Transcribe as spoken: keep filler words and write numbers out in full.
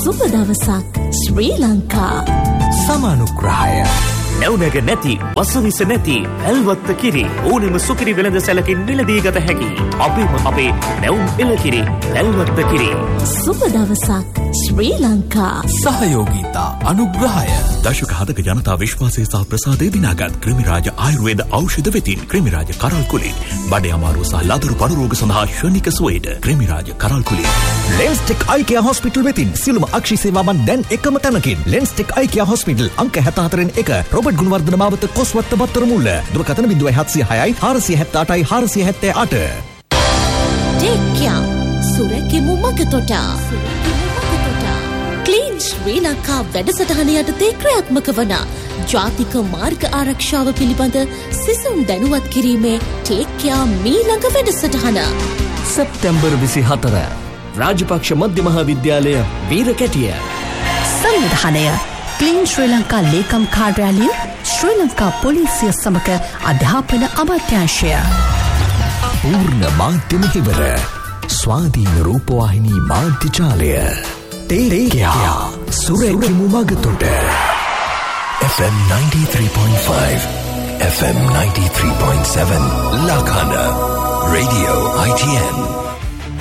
සුබ දවසක් ශ්‍රී ලංකා. සමානුග්‍රහය නැවුනක නැති වසවිස නැති ඇල්වත්ත කිරි ඕනෙම සුකිරි වෙළඳ සැලකින් මිලදී ගත හැකි අපේම අපේ නැවුම් එළකිරි ඇල්වත්ත කිරි. සුබ දවසක් ශ්‍රී ලංකා. සහයෝගීතා අනුග්‍රහය දශක හතක ජනතා විශ්වාසය සහ ප්‍රසාදය දිනාගත් ක්‍රිමිරාජ ආයුර්වේද ඖෂධ වෙතින් ක්‍රිමිරාජ කරල් කුලේ බඩේ අමාරුව සහ ලදරු පඩු රෝග සඳහා ශනික සුවයට ක්‍රිමිරාජ කරල් කුලේ. ලෙන්ස්ටෙක් අයිකියා හොස්පිටල් වෙතින් සියලුම අක්ෂි සේවාවන් දැන් එකම තැනකින්. ලෙන්ස්ටෙක් අයිකියා හොස්පිටල් අංක හැත්තහතරෙන් එක රොබර්ට් ගුණවර්ධන මාවත කොස්වත්ත බත්තර මුල්ල. දුරකථන බිංදුවයි හත්සිය හයයි හාරසිය හැත්තෑ අටයි හාරසිය හැත්තෑ අට. ටෙක්කියා සුරකිමු මගතොට. ක්ලීන් ශ්‍රී ලංකා වැඩසටහන යටතේ ක්‍රියාත්මක වන ජාතික මාර්ග ආරක්ෂාව පිළිබඳ සිසුන් දැනුවත් කිරීමේ ටෙක්කියා මීළඟ වැඩසටහන සැප්තැම්බර් විසිහතර රාජපක්ෂ මධ්‍ය මහාවිද්‍යාලය වීරකැටිය. සංවිධානය ක්ලීන් ශ්‍රී ලංකා ලේකම් කාර්යාලය ශ්‍රී ලංකා පොලිසිය සමග අධ්‍යාපන අමාත්‍යාංශය. පූර්ණ මාධ්‍ය මෙහෙවර ස්වාධීන රූපවාහිනී මාධ්‍ය ජාලය ටෙක්කියා සුරකිමු මගතොට. F M ninety-three point five, F M ninety-three point seven Lakana Radio I T N.